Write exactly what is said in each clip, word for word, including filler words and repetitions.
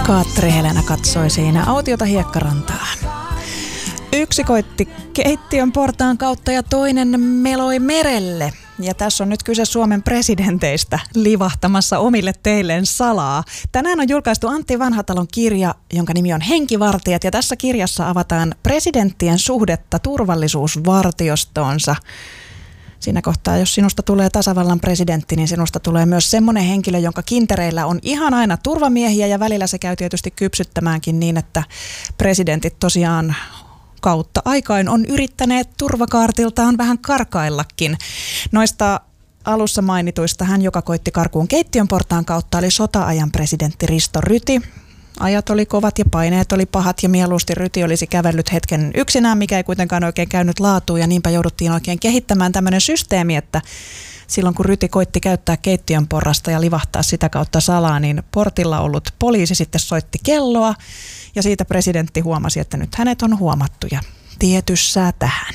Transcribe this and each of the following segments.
Katri Helena katsoi siinä autiota hiekkarantaan. Yksi koitti keittiön portaan kautta ja toinen meloi merelle. Ja tässä on nyt kyse Suomen presidenteistä livahtamassa omille teilleen salaa. Tänään on julkaistu Antti Vanhatalon kirja, jonka nimi on Henkivartijat. Ja tässä kirjassa avataan presidenttien suhdetta turvallisuusvartiostoonsa. Siinä kohtaa, jos sinusta tulee tasavallan presidentti, niin sinusta tulee myös semmoinen henkilö, jonka kintereillä on ihan aina turvamiehiä. Ja välillä se käy tietysti kypsyttämäänkin niin, että presidentit tosiaan kautta aikain on yrittäneet turvakaartiltaan vähän karkaillakin. Noista alussa mainituista hän, joka koitti karkuun keittiön portaan kautta, oli sota-ajan presidentti Risto Ryti. Ajat oli kovat ja paineet oli pahat ja mieluusti Ryti olisi kävellyt hetken yksinään, mikä ei kuitenkaan oikein käynyt laatuun ja niinpä jouduttiin oikein kehittämään tämmöinen systeemi, että silloin kun Ryti koitti käyttää keittiön porrasta ja livahtaa sitä kautta salaa, niin portilla ollut poliisi sitten soitti kelloa ja siitä presidentti huomasi, että nyt hänet on huomattu ja tietyssää tähän.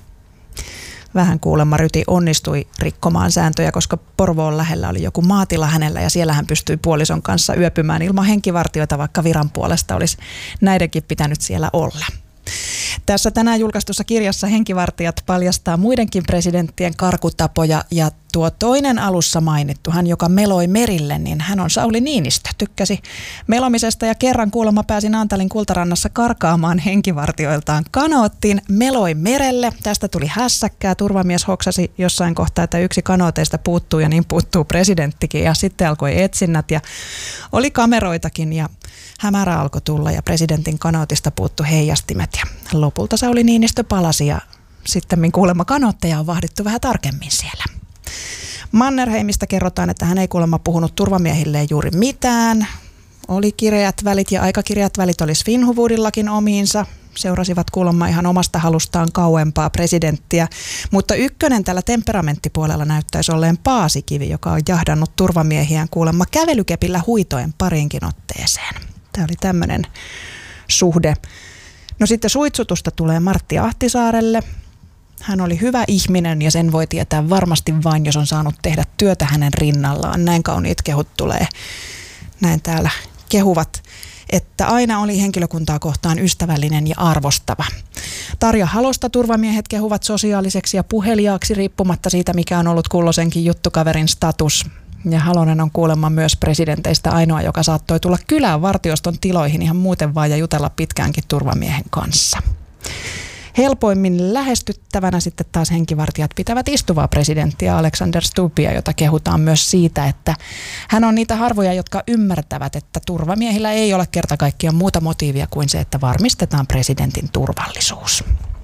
Vähän kuulemma Ryti onnistui rikkomaan sääntöjä, koska Porvoon lähellä oli joku maatila hänellä ja siellä hän pystyi puolison kanssa yöpymään ilman henkivartioita, vaikka viran puolesta olisi näidenkin pitänyt siellä olla. Tässä tänään julkaistussa kirjassa Henkivartijat paljastaa muidenkin presidenttien karkutapoja ja tuo toinen alussa mainittu, hän joka meloi merille, niin hän on Sauli Niinistö. Tykkäsi melomisesta ja kerran kuulemma pääsi Naantalin Kultarannassa karkaamaan henkivartioiltaan kanoottiin, meloi merelle. Tästä tuli hässäkkää, turvamies hoksasi jossain kohtaa, että yksi kanooteista puuttuu ja niin puuttuu presidenttikin ja sitten alkoi etsinnät ja oli kameroitakin ja hämärä alkoi tulla ja presidentin kanootista puuttu heijastimet ja lopulta Sauli Niinistö palasi ja sitten kuulemma kanootteja on vahdittu vähän tarkemmin siellä. Mannerheimista kerrotaan, että hän ei kuulemma puhunut turvamiehilleen juuri mitään. Oli kireät välit ja aika kireät välit oli Svinhuvudillakin omiinsa. Seurasivat kuulemma ihan omasta halustaan kauempaa presidenttiä. Mutta ykkönen tällä temperamenttipuolella näyttäisi olleen Paasikivi, joka on jahdannut turvamiehiään kuulemma kävelykepillä huitoen pariinkin otteeseen. Tämä oli tämmöinen suhde. No sitten suitsutusta tulee Martti Ahtisaarelle. Hän oli hyvä ihminen ja sen voi tietää varmasti vain, jos on saanut tehdä työtä hänen rinnallaan. Näin kauniit kehut tulee. Näin täällä kehuvat, että aina oli henkilökuntaa kohtaan ystävällinen ja arvostava. Tarja Halosta turvamiehet kehuvat sosiaaliseksi ja puheliaaksi riippumatta siitä, mikä on ollut kulloisenkin juttukaverin status. Ja Halonen on kuulemma myös presidenteistä ainoa, joka saattoi tulla kylään vartioston tiloihin ihan muuten vaan ja jutella pitkäänkin turvamiehen kanssa. Helpoimmin lähestyttävänä sitten taas henkivartijat pitävät istuvaa presidenttiä Alexander Stubbia, jota kehutaan myös siitä, että hän on niitä harvoja, jotka ymmärtävät, että turvamiehillä ei ole kerta kaikkiaan muuta motiivia kuin se, että varmistetaan presidentin turvallisuus.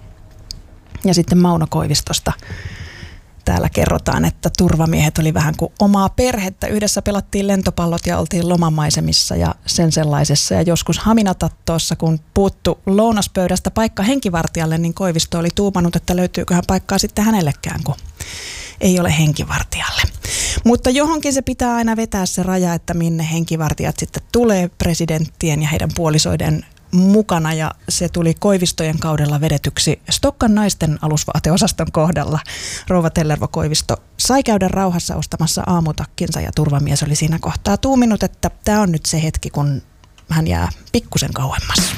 Ja sitten Mauno Koivistosta täällä kerrotaan, että turvamiehet oli vähän kuin omaa perhettä. Yhdessä pelattiin lentopallot ja oltiin lomamaisemissa ja sen sellaisessa. Ja joskus Haminatattoossa, kun puuttu lounaspöydästä paikka henkivartijalle, niin Koivisto oli tuumannut, että löytyyköhän paikkaa sitten hänellekään, kun ei ole henkivartijalle. Mutta johonkin se pitää aina vetää se raja, että minne henkivartijat sitten tulee presidenttien ja heidän puolisoiden mukana, ja se tuli Koivistojen kaudella vedetyksi Stokkan naisten alusvaateosaston kohdalla. Rouva Tellervo Koivisto sai käydä rauhassa ostamassa aamutakkinsa ja turvamies oli siinä kohtaa tuuminut, että tämä on nyt se hetki, kun hän jää pikkusen kauemmas.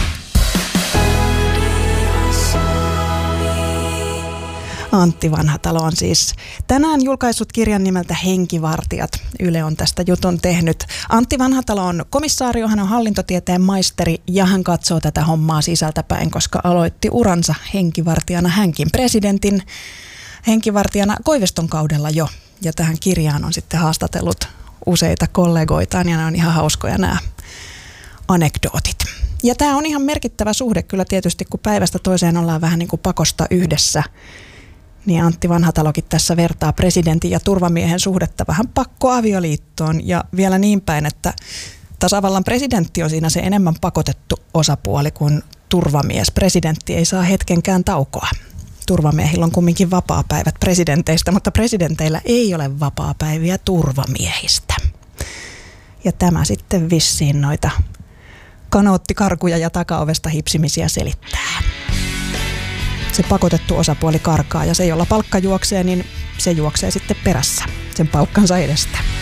Antti Vanhatalo on siis tänään julkaissut kirjan nimeltä Henkivartijat. Yle on tästä jutun tehnyt. Antti Vanhatalo on komissaario, hän on hallintotieteen maisteri ja hän katsoo tätä hommaa sisältäpäin, koska aloitti uransa henkivartijana hänkin presidentin henkivartijana Koiviston kaudella jo. Ja tähän kirjaan on sitten haastatellut useita kollegoitaan ja ne on ihan hauskoja nämä anekdootit. Ja tämä on ihan merkittävä suhde kyllä tietysti, kun päivästä toiseen ollaan vähän niin kuin pakosta yhdessä. Niin Antti Vanhatalokin tässä vertaa presidentin ja turvamiehen suhdetta vähän pakkoavioliittoon ja vielä niin päin, että tasavallan presidentti on siinä se enemmän pakotettu osapuoli kuin turvamies. Presidentti ei saa hetkenkään taukoa. Turvamiehillä on kumminkin vapaapäivät presidenteistä, mutta presidenteillä ei ole vapaapäiviä turvamiehistä. Ja tämä sitten vissiin noita kanoottikarkuja ja takaovesta hipsimisiä selittää. Se pakotettu osapuoli karkaa ja se, jolla palkka juoksee, niin se juoksee sitten perässä sen palkkansa edestä.